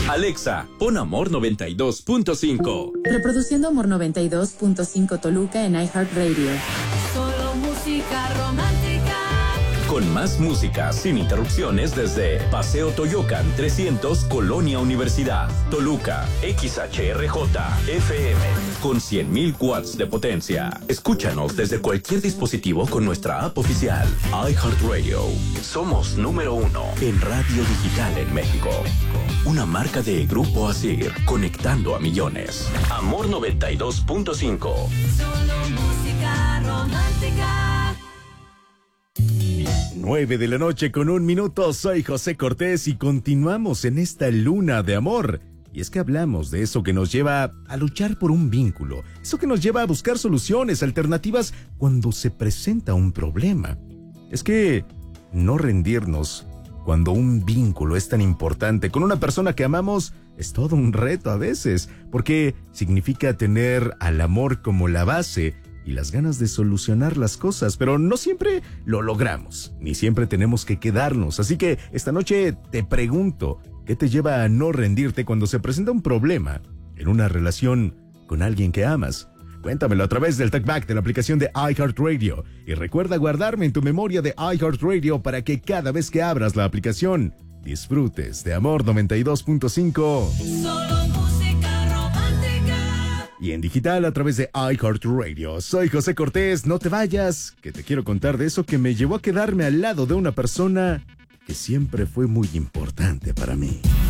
Alexa, pon Amor 92.5. Reproduciendo Amor 92.5 Toluca en iHeartRadio. Solo música romántica. Con más música, sin interrupciones desde Paseo Toyocan 300, Colonia Universidad, Toluca, XHRJ, FM, con 100.000 watts de potencia. Escúchanos desde cualquier dispositivo con nuestra app oficial, iHeartRadio. Somos número 1 en radio digital en México. Una marca de Grupo Asir, conectando a millones. Amor 92.5. Solo música romántica. 9 p.m, 1 minuto. Soy José Cortés y continuamos en esta luna de amor. Y es que hablamos de eso que nos lleva a luchar por un vínculo, eso que nos lleva a buscar soluciones, alternativas cuando se presenta un problema. Es que no rendirnos cuando un vínculo es tan importante con una persona que amamos es todo un reto a veces, porque significa tener al amor como la base y las ganas de solucionar las cosas, pero no siempre lo logramos, ni siempre tenemos que quedarnos. Así que esta noche te pregunto, ¿qué te lleva a no rendirte cuando se presenta un problema en una relación con alguien que amas? Cuéntamelo a través del TalkBack de la aplicación de iHeartRadio. Y recuerda guardarme en tu memoria de iHeartRadio para que cada vez que abras la aplicación, disfrutes de Amor 92.5. Solo música romántica. Y en digital a través de iHeartRadio. Soy José Cortés, no te vayas, que te quiero contar de eso que me llevó a quedarme al lado de una persona que siempre fue muy importante para mí.